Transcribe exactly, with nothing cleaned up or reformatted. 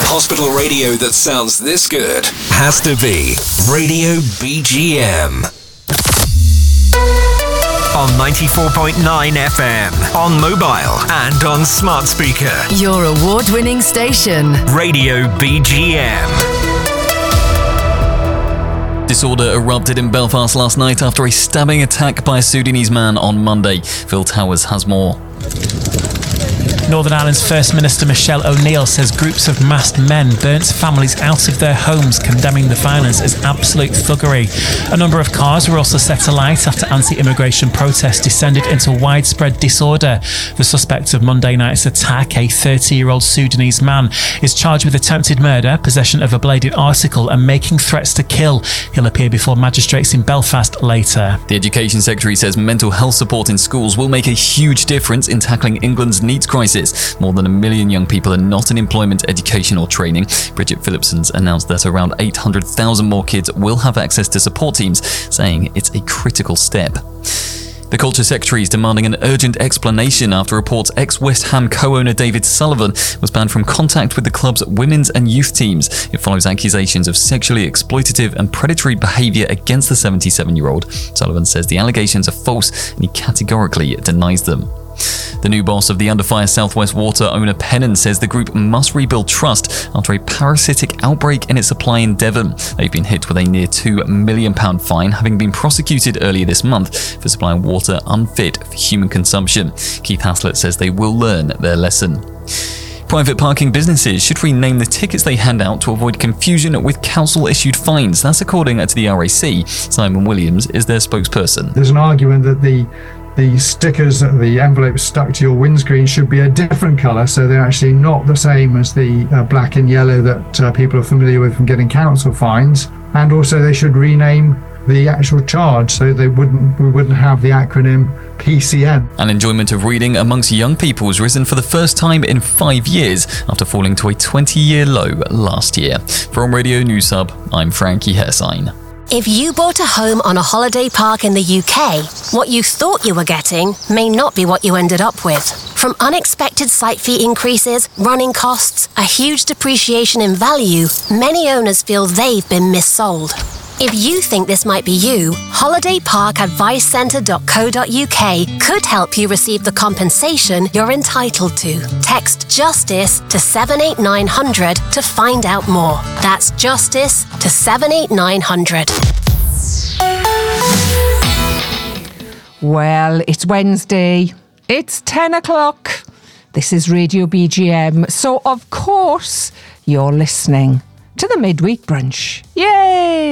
Hospital radio that sounds this good has to be Radio B G M. On ninety-four point nine F M, on mobile and on smart speaker. Your award-winning station. Radio B G M. Disorder erupted in Belfast last night after a stabbing attack by a Sudanese man on Monday. Phil Towers has more. Northern Ireland's First Minister Michelle O'Neill says groups of masked men burnt families out of their homes, condemning the violence as absolute thuggery. A number of cars were also set alight after anti-immigration protests descended into widespread disorder. The suspect of Monday night's attack, a thirty-year-old Sudanese man, is charged with attempted murder, possession of a bladed article and making threats to kill. He'll appear before magistrates in Belfast later. The Education Secretary says mental health support in schools will make a huge difference in tackling England's needs crisis. More than a million young people are not in employment, education or training. Bridget Phillipson's announced that around eight hundred thousand more kids will have access to support teams, saying it's a critical step. The Culture Secretary is demanding an urgent explanation after reports ex-West Ham co-owner David Sullivan was banned from contact with the club's women's and youth teams. It follows accusations of sexually exploitative and predatory behaviour against the seventy-seven-year-old. Sullivan says the allegations are false and he categorically denies them. The new boss of the Under Fire Southwest Water owner Pennon says the group must rebuild trust after a parasitic outbreak in its supply in Devon. They've been hit with a near two million pounds fine, having been prosecuted earlier this month for supplying water unfit for human consumption. Keith Haslett says they will learn their lesson. Private parking businesses should rename the tickets they hand out to avoid confusion with council-issued fines. That's according to the R A C. Simon Williams is their spokesperson. There's an argument that the The stickers, the envelopes stuck to your windscreen should be a different colour, so they're actually not the same as the uh, black and yellow that uh, people are familiar with from getting council fines. And also they should rename the actual charge so they wouldn't we wouldn't have the acronym P C N. And enjoyment of reading amongst young people has risen for the first time in five years after falling to a twenty-year low last year. From Radio News Hub, I'm Frankie Hersine. If you bought a home on a holiday park in the U K, what you thought you were getting may not be what you ended up with. From unexpected site fee increases, running costs, a huge depreciation in value, many owners feel they've been missold. If you think this might be you, holiday park advice centre dot co dot U K could help you receive the compensation you're entitled to. Text JUSTICE to seven eight nine hundred to find out more. That's JUSTICE to seven eight nine hundred. Well, it's Wednesday. It's ten o'clock. This is Radio B G M. So, of course, you're listening to the Midweek Brunch. Yay!